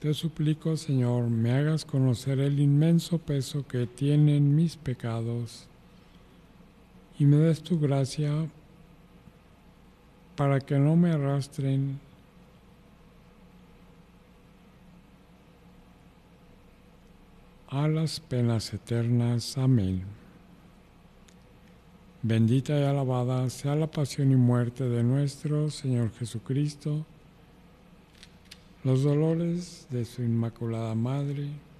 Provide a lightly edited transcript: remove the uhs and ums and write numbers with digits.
Te suplico, Señor, me hagas conocer el inmenso peso que tienen mis pecados y me des tu gracia para que no me arrastren a las penas eternas. Amén. Bendita y alabada sea la pasión y muerte de nuestro Señor Jesucristo, los dolores de su Inmaculada Madre,